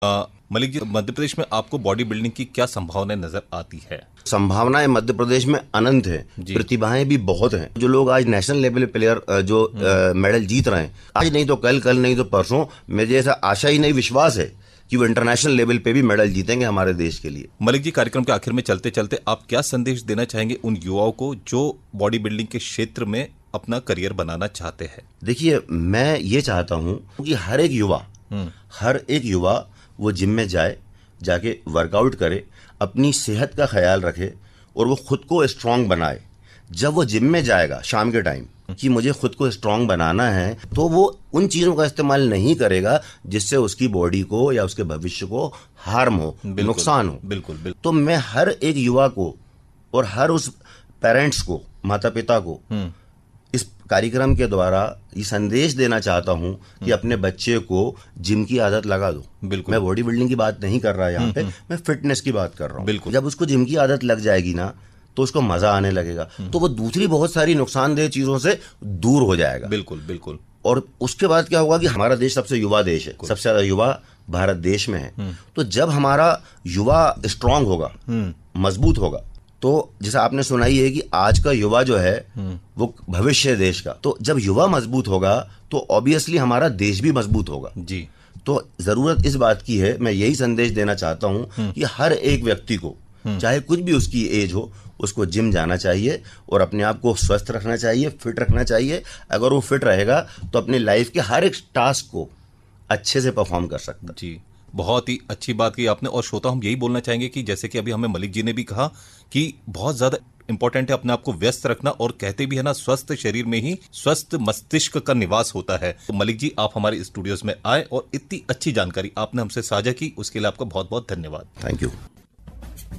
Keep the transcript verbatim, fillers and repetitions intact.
आ, मलिक जी, मध्य प्रदेश में आपको body building की क्या संभावनाएं नजर आती है? संभावनाएं मध्य प्रदेश में अनंत है, प्रतिभाएं भी बहुत हैं। जो लोग आज नेशनल लेवल प्लेयर जो मेडल जीत रहे हैं, आज नहीं तो कल, कल नहीं तो परसों, मुझे ऐसा आशा ही नहीं विश्वास है कि वो इंटरनेशनल लेवल पे भी मेडल जीतेंगे हमारे देश के लिए। मलिक जी, कार्यक्रम के आखिर में चलते चलते आप क्या संदेश देना चाहेंगे उन युवाओं को जो बॉडी बिल्डिंग के क्षेत्र में अपना करियर बनाना चाहते हैं? देखिए, मैं ये चाहता हूं कि हर एक युवा हर एक युवा वो जिम में जाए, जाके वर्कआउट करे, अपनी सेहत का ख्याल रखे और वो खुद को स्ट्रांग बनाए। जब वो जिम में जाएगा शाम के टाइम कि मुझे खुद को स्ट्रांग बनाना है, तो वो उन चीजों का इस्तेमाल नहीं करेगा जिससे उसकी बॉडी को या उसके भविष्य को हार्म हो, नुकसान हो। बिल्कुल, बिल्कुल। तो मैं हर एक युवा को और हर उस पेरेंट्स को, माता पिता को इस कार्यक्रम के द्वारा ये संदेश देना चाहता हूं कि अपने बच्चे को जिम की आदत लगा दो। बिल्कुल। मैं बॉडी बिल्डिंग की बात नहीं कर रहा यहाँ पे, मैं फिटनेस की बात कर रहा हूँ। बिल्कुल। जब उसको जिम की आदत लग जाएगी ना, तो उसको मजा आने लगेगा, तो वो दूसरी बहुत सारी नुकसानदेह चीजों से दूर हो जाएगा। बिल्कुल, बिल्कुल। और उसके बाद क्या होगा कि हमारा देश सबसे युवा देश है, सबसे ज्यादा युवा भारत देश में है। तो जब हमारा युवा स्ट्रांग होगा, मजबूत होगा, तो जैसा आपने सुना ही है कि आज का युवा जो है वो भविष्य है देश का। तो जब युवा मजबूत होगा तो ऑब्वियसली हमारा देश भी मजबूत होगा जी। तो जरूरत इस बात की है, मैं यही संदेश देना चाहता हूं कि हर एक व्यक्ति को, चाहे कुछ भी उसकी एज हो, उसको जिम जाना चाहिए और अपने आप को स्वस्थ रखना चाहिए, फिट रखना चाहिए। अगर वो फिट रहेगा तो अपनी लाइफ के हर एक टास्क को अच्छे से परफॉर्म कर सकता है। जी, बहुत ही अच्छी बात की आपने। और श्रोता, हम यही बोलना चाहेंगे कि जैसे कि अभी हमें मलिक जी ने भी कहा कि बहुत ज्यादा इंपॉर्टेंट है अपने आप को व्यस्त रखना, और कहते भी है ना, स्वस्थ शरीर में ही स्वस्थ मस्तिष्क का निवास होता है। तो मलिक जी, आप हमारे स्टूडियोज में आए और इतनी अच्छी जानकारी आपने हमसे साझा की, उसके लिए आपका बहुत बहुत धन्यवाद। Thank you.